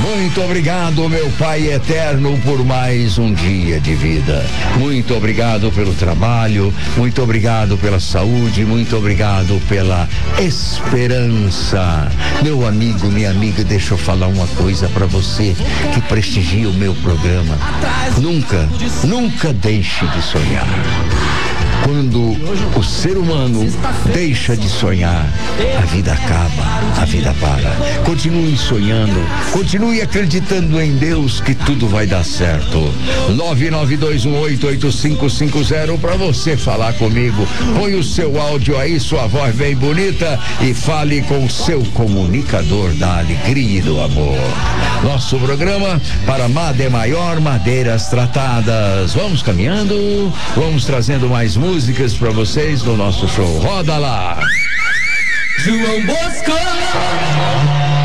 Muito obrigado, meu Pai eterno, por mais um dia de vida. Muito obrigado pelo trabalho, muito obrigado pela saúde, muito obrigado pela esperança. Meu amigo, minha amiga, deixa eu falar uma coisa pra você que prestigia o meu programa. Nunca deixe de sonhar. Quando o ser humano deixa de sonhar, a vida acaba, a vida para. Continue sonhando, continue acreditando em Deus que tudo vai dar certo. 992188550 para você falar comigo. Põe o seu áudio aí, sua voz bem bonita, e fale com o seu comunicador da alegria e do amor. Nosso programa para Made Maior Madeiras Tratadas. Vamos caminhando, vamos trazendo mais músicas para vocês no nosso show. Roda lá! João Bosco!